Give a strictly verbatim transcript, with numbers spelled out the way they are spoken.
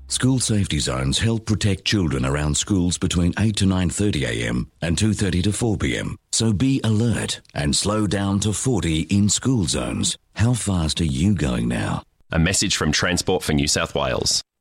School safety zones help protect children around schools between eight to nine thirty a m and two thirty to four p m. So be alert and slow down to forty in school zones. How fast are you going now? A message from Transport for New South Wales.